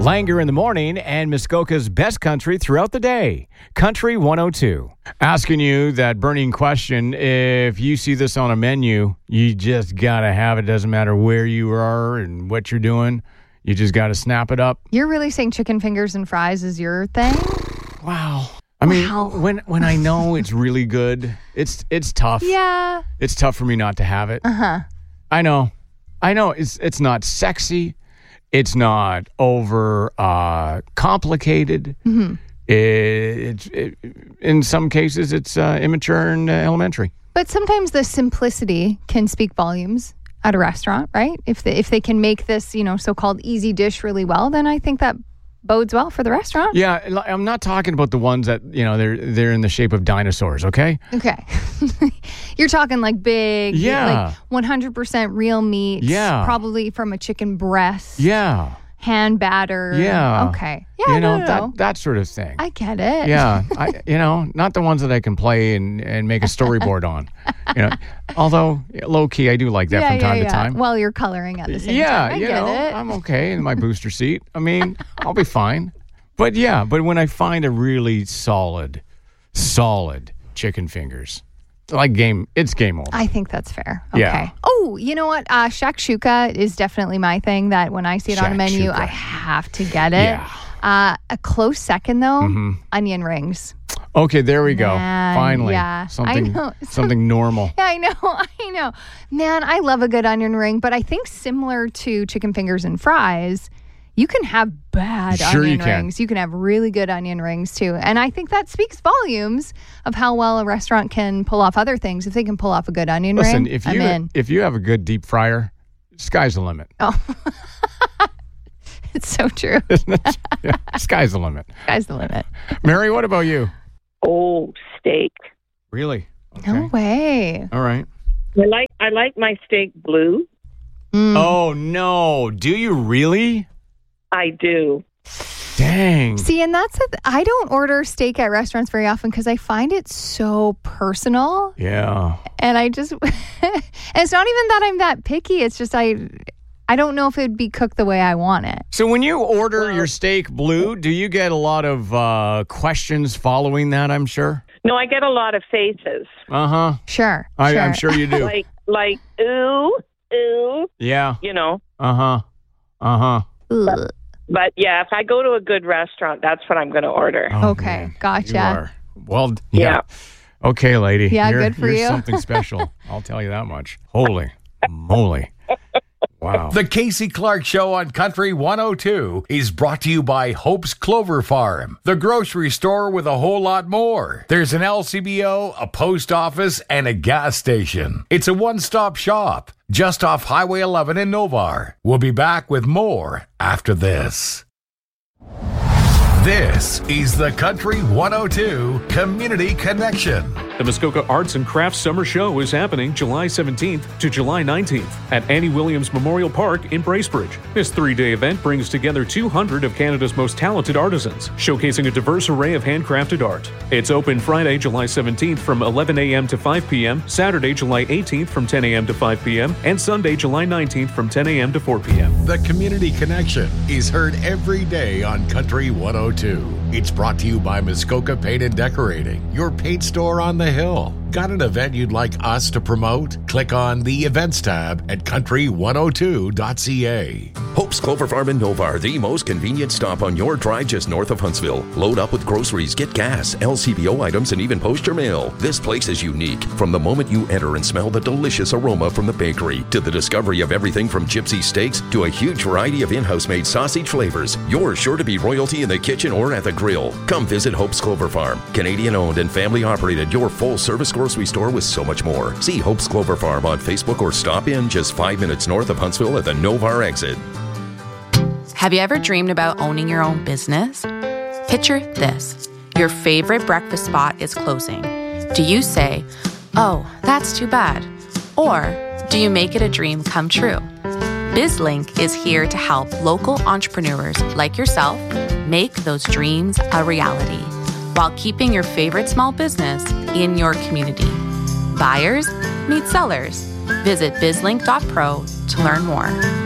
Langer in the morning and Muskoka's best country throughout the day. Country 102. Asking you that burning question, if you see this on a menu, you just got to have it. Doesn't matter where you are and what you're doing. You just got to snap it up. You're really saying chicken fingers and fries is your thing? Wow. I mean, when I know it's really good, it's tough. Yeah. It's tough for me not to have it. Uh-huh. I know. It's not sexy. It's not over complicated. Mm-hmm. In some cases, it's immature and elementary. But sometimes the simplicity can speak volumes at a restaurant, right? If they can make this, so-called easy dish really well, then I think that bodes well for the restaurant. Yeah, I'm not talking about the ones that, they're in the shape of dinosaurs, okay? Okay. You're talking like big, like 100% real meat. Yeah. Probably from a chicken breast. Yeah. Hand batter. Yeah. Okay. Yeah, no. That sort of thing. I get it. Yeah. Not the ones that I can play and make a storyboard on. Although low key, I do like that from time to time. While you're coloring at the same time. I get it. I'm okay in my booster seat. I mean, I'll be fine. But when I find a really solid chicken fingers, it's game over. I think that's fair. Okay. Yeah. Oh, you know what? Shakshuka is definitely my thing that when I see it on a menu, I have to get it. Yeah. A close second, though, onion rings. Okay, there we go. Man, Finally. yeah. Something normal. Yeah, I know. Man, I love a good onion ring, but I think similar to chicken fingers and fries, you can have bad onion rings. You can have really good onion rings, too. And I think that speaks volumes of how well a restaurant can pull off other things. If they can pull off a good onion ring, I'm in. If you have a good deep fryer, sky's the limit. Oh. It's so true. Yeah, sky's the limit. Sky's the limit. Mary, what about you? Oh, steak. Really? Okay. No way. All right. I like my steak blue. Oh, no. Do you really? I do. Dang. See, and I don't order steak at restaurants very often because I find it so personal. Yeah. And I just, and it's not even that I'm that picky. It's just I don't know if it would be cooked the way I want it. So when you order your steak blue, do you get a lot of questions following that, I'm sure? No, I get a lot of faces. Uh-huh. Sure. I'm sure you do. like, ooh. Yeah. Uh-huh. Uh-huh. Ugh. But yeah, if I go to a good restaurant, that's what I'm going to order. Oh, okay, man. gotcha. You are. Well, yeah. Okay, lady. Yeah, good for you. You're something special. I'll tell you that much. Holy moly. Wow. The Casey Clark Show on Country 102 is brought to you by Hope's Clover Farm, the grocery store with a whole lot more. There's an LCBO, a post office, and a gas station. It's a one-stop shop just off Highway 11 in Novar. We'll be back with more after this. This is the Country 102 Community Connection. The Muskoka Arts and Crafts Summer Show is happening July 17th to July 19th at Annie Williams Memorial Park in Bracebridge. This 3-day event brings together 200 of Canada's most talented artisans, showcasing a diverse array of handcrafted art. It's open Friday, July 17th from 11 a.m. to 5 p.m., Saturday, July 18th from 10 a.m. to 5 p.m., and Sunday, July 19th from 10 a.m. to 4 p.m. The Community Connection is heard every day on Country 102. It's brought to you by Muskoka Paint and Decorating, your paint store on the hill. Got an event you'd like us to promote? Click on the Events tab at country102.ca. Hope's Clover Farm in Novar, the most convenient stop on your drive just north of Huntsville. Load up with groceries, get gas, LCBO items, and even post your mail. This place is unique. From the moment you enter and smell the delicious aroma from the bakery, to the discovery of everything from gypsy steaks to a huge variety of in-house made sausage flavors, you're sure to be royalty in the kitchen or at the grill. Come visit Hope's Clover Farm, Canadian owned and family operated, your full service grocery store with so much more. See Hope's Clover Farm on Facebook or stop in just 5 minutes north of Huntsville at the Novar exit. Have you ever dreamed about owning your own business? Picture this. Your favorite breakfast spot is closing. Do you say, "Oh, that's too bad"? Or do you make it a dream come true? BizLink is here to help local entrepreneurs like yourself make those dreams a reality while keeping your favorite small business in your community. Buyers meet sellers. Visit bizlink.pro to learn more.